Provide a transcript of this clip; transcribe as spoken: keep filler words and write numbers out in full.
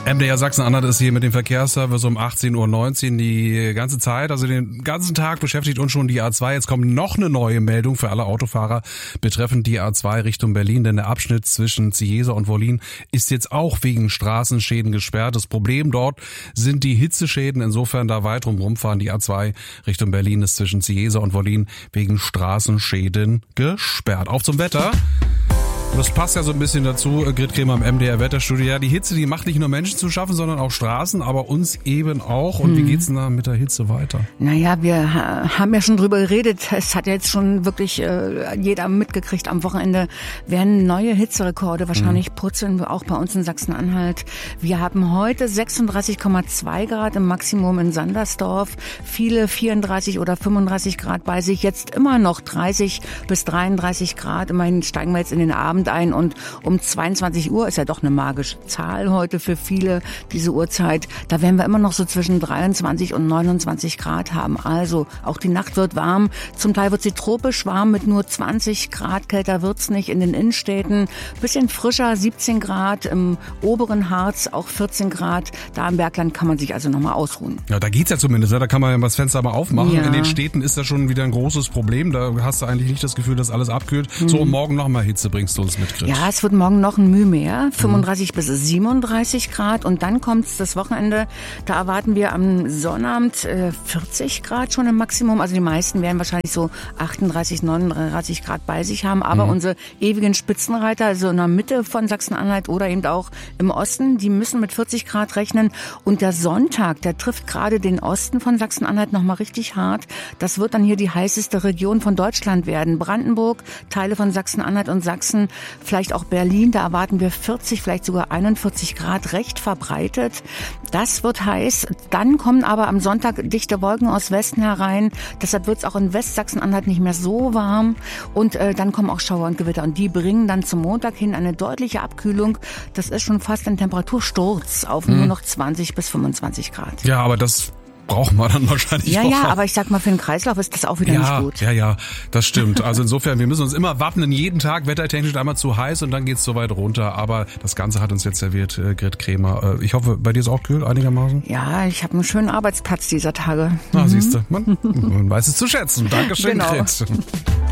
M D R Sachsen-Anhalt ist hier mit dem Verkehrsservice um achtzehn Uhr neunzehn die ganze Zeit, also den ganzen Tag beschäftigt uns schon die A zwei. Jetzt kommt noch eine neue Meldung für alle Autofahrer betreffend die A zwei Richtung Berlin, denn der Abschnitt zwischen Ziesa und Wollin ist jetzt auch wegen Straßenschäden gesperrt. Das Problem dort sind die Hitzeschäden, insofern da weit drum rumfahren. Die A zwei Richtung Berlin ist zwischen Ziesa und Wollin wegen Straßenschäden gesperrt. Auf zum Wetter. Das passt ja so ein bisschen dazu, Grit Kremer im M D R Wetterstudio. Ja, die Hitze, die macht nicht nur Menschen zu schaffen, sondern auch Straßen, aber uns eben auch. Und hm. wie geht's denn da mit der Hitze weiter? Naja, wir haben ja schon drüber geredet. Es hat ja jetzt schon wirklich äh, jeder mitgekriegt. Am Wochenende werden neue Hitzerekorde wahrscheinlich hm. purzeln, auch bei uns in Sachsen-Anhalt. Wir haben heute sechsunddreißig Komma zwei Grad im Maximum in Sandersdorf. Viele vierunddreißig oder fünfunddreißig Grad bei sich. Jetzt immer noch dreißig bis dreiunddreißig Grad. Immerhin steigen wir jetzt in den Abend ein und um zweiundzwanzig Uhr ist ja doch eine magische Zahl heute für viele, diese Uhrzeit. Da werden wir immer noch so zwischen dreiundzwanzig und neunundzwanzig Grad haben. Also auch die Nacht wird warm. Zum Teil wird sie tropisch warm mit nur zwanzig Grad. Kälter wird's nicht in den Innenstädten. Bisschen frischer, siebzehn Grad im oberen Harz, auch vierzehn Grad. Da im Bergland kann man sich also nochmal ausruhen. Ja, da geht's ja zumindest. Da kann man ja das Fenster mal aufmachen. Ja. In den Städten ist das schon wieder ein großes Problem. Da hast du eigentlich nicht das Gefühl, dass alles abkühlt. Hm. So, morgen nochmal Hitze bringst du uns mit, Chris. Ja, es wird morgen noch ein Mühe mehr, fünfunddreißig mhm. bis siebenunddreißig Grad und dann kommt's das Wochenende, da erwarten wir am Sonnabend äh, vierzig Grad schon im Maximum, also die meisten werden wahrscheinlich so achtunddreißig, neununddreißig Grad bei sich haben, aber mhm. unsere ewigen Spitzenreiter, also in der Mitte von Sachsen-Anhalt oder eben auch im Osten, die müssen mit vierzig Grad rechnen und der Sonntag, der trifft gerade den Osten von Sachsen-Anhalt nochmal richtig hart, das wird dann hier die heißeste Region von Deutschland werden, Brandenburg, Teile von Sachsen-Anhalt und Sachsen, vielleicht auch Berlin, da erwarten wir vierzig, vielleicht sogar einundvierzig Grad, recht verbreitet. Das wird heiß. Dann kommen aber am Sonntag dichte Wolken aus Westen herein. Deshalb wird es auch in Westsachsen-Anhalt nicht mehr so warm. Und äh, dann kommen auch Schauer und Gewitter. Und die bringen dann zum Montag hin eine deutliche Abkühlung. Das ist schon fast ein Temperatursturz auf hm. nur noch zwanzig bis fünfundzwanzig Grad. Ja, aber das brauchen wir dann wahrscheinlich Ja, auch. ja, aber ich sag mal, für den Kreislauf ist das auch wieder ja, nicht gut. Ja, ja, das stimmt. Also insofern, wir müssen uns immer wappnen, jeden Tag wettertechnisch einmal zu heiß und dann geht's so weit runter. Aber das Ganze hat uns jetzt serviert, äh, Grit Kremer. Äh, ich hoffe, bei dir ist auch kühl einigermaßen? Ja, ich habe einen schönen Arbeitsplatz dieser Tage. Na, mhm. siehst du, man, man weiß es zu schätzen. Dankeschön, genau. Grit.